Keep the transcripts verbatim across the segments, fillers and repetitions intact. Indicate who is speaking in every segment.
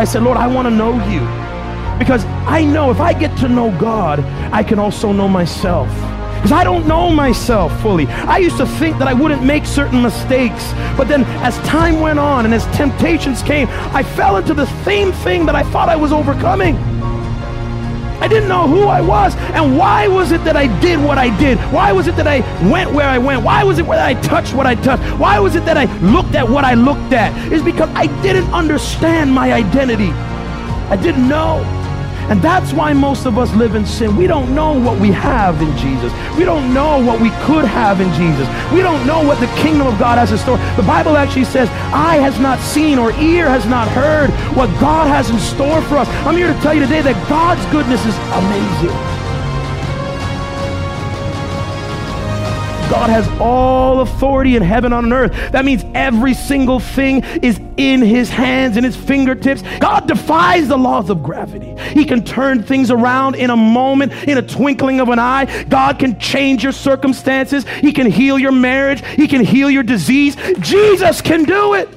Speaker 1: I said, Lord, I want to know you. Because I know if I get to know God, I can also know myself. Because I don't know myself fully. I used to think that I wouldn't make certain mistakes. But then as time went on and as temptations came, I fell into the same thing that I thought I was overcoming. I didn't know who I was, and why was it that I did what I did? Why was it that I went where I went? Why was it that I touched what I touched? Why was it that I looked at what I looked at? It's because I didn't understand my identity. I didn't know. And that's why most of us live in sin. We don't know what we have in Jesus. We don't know what we could have in Jesus. We don't know what the kingdom of God has in store. The Bible actually says, eye has not seen or ear has not heard what God has in store for us. I'm here to tell you today that God's goodness is amazing. God has all authority in heaven and on earth. That means every single thing is in his hands, in his fingertips. God defies the laws of gravity. He can turn things around in a moment, in a twinkling of an eye. God can change your circumstances. He can heal your marriage. He can heal your disease. Jesus can do it.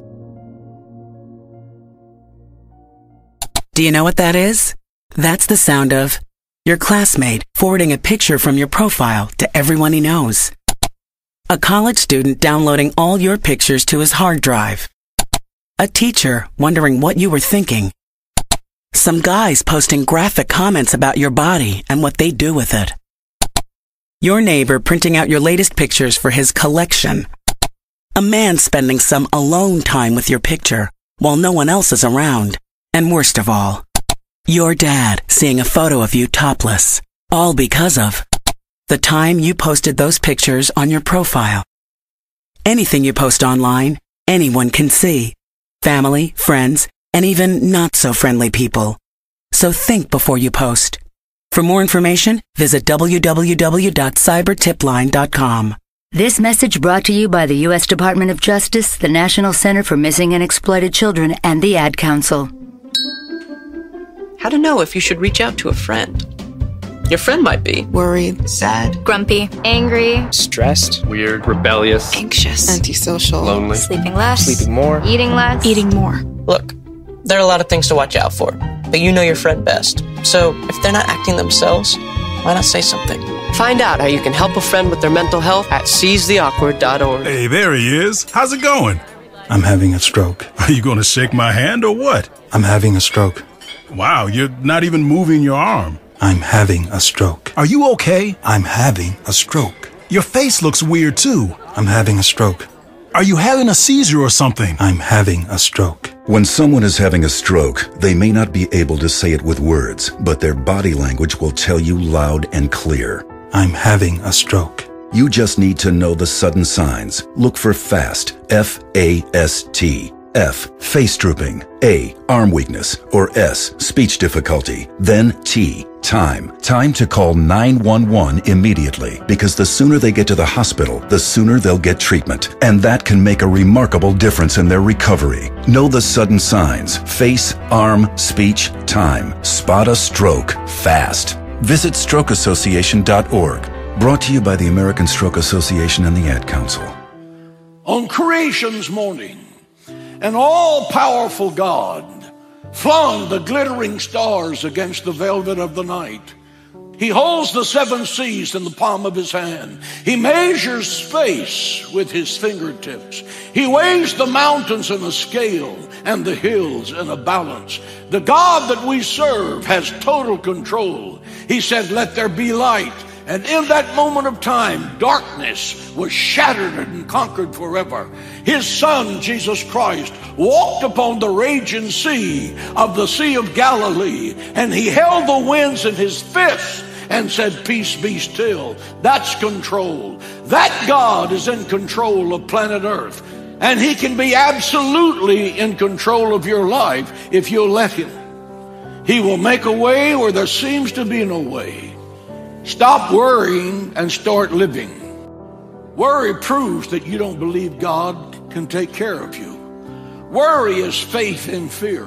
Speaker 2: Do you know what that is? That's the sound of your classmate forwarding a picture from your profile to everyone he knows. A college student downloading all your pictures to his hard drive. A teacher wondering what you were thinking. Some guys posting graphic comments about your body and what they do with it. Your neighbor printing out your latest pictures for his collection. A man spending some alone time with your picture while no one else is around. And worst of all, your dad seeing a photo of you topless. All because of the time you posted those pictures on your profile. Anything you post online, anyone can see. Family, friends, and even not so friendly people. So think before you post. For more information, visit w w w dot cyber tip line dot com.
Speaker 3: This message brought to you by the U S Department of Justice, the National Center for Missing and Exploited Children, and the Ad Council.
Speaker 4: How to know if you should reach out to a friend. Your friend might be
Speaker 5: worried, sad,
Speaker 6: grumpy, angry,
Speaker 7: stressed, weird, rebellious,
Speaker 5: anxious, antisocial,
Speaker 7: lonely,
Speaker 6: sleeping less,
Speaker 7: sleeping more,
Speaker 6: eating less,
Speaker 5: eating more.
Speaker 4: Look, there are a lot of things to watch out for, but you know your friend best. So if they're not acting themselves, why not say something? Find out how you can help a friend with their mental health at seize the awkward dot org.
Speaker 8: Hey, there he is. How's it going?
Speaker 9: I'm having a stroke.
Speaker 8: Are you going to shake my hand or what?
Speaker 9: I'm having a stroke.
Speaker 8: Wow, you're not even moving your arm.
Speaker 9: I'm having a stroke.
Speaker 8: Are you okay?
Speaker 9: I'm having a stroke.
Speaker 8: Your face looks weird too.
Speaker 9: I'm having a stroke.
Speaker 8: Are you having a seizure or something?
Speaker 9: I'm having a stroke.
Speaker 10: When someone is having a stroke, they may not be able to say it with words, but their body language will tell you loud and clear.
Speaker 9: I'm having a stroke.
Speaker 10: You just need to know the sudden signs. Look for FAST, F A S T. F, face drooping. A, arm weakness. Or S, speech difficulty. Then T, time. Time to call nine one one immediately, because the sooner they get to the hospital, the sooner they'll get treatment. And that can make a remarkable difference in their recovery. Know the sudden signs. Face, arm, speech, time. Spot a stroke fast. Visit stroke association dot org. Brought to you by the American Stroke Association and the Ad Council.
Speaker 11: On creation's morning, an all-powerful God flung the glittering stars against the velvet of the night. He holds the seven seas in the palm of his hand. He measures space with his fingertips. He weighs the mountains in a scale and the hills in a balance. The God that we serve has total control. He said, "Let there be light." And in that moment of time, darkness was shattered and conquered forever. His Son, Jesus Christ, walked upon the raging sea of the Sea of Galilee, and he held the winds in his fist and said, "Peace, be still." That's control. That God is in control of planet Earth, and he can be absolutely in control of your life if you'll let him. He will make a way where there seems to be no way. Stop worrying and start living. Worry proves that you don't believe God can take care of you. Worry is faith in fear.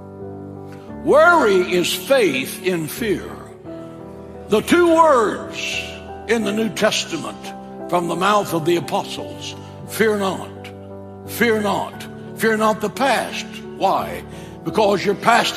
Speaker 11: Worry is faith in fear. The two words in the New Testament from the mouth of the apostles: fear not, fear not, fear not the past. Why? Because your past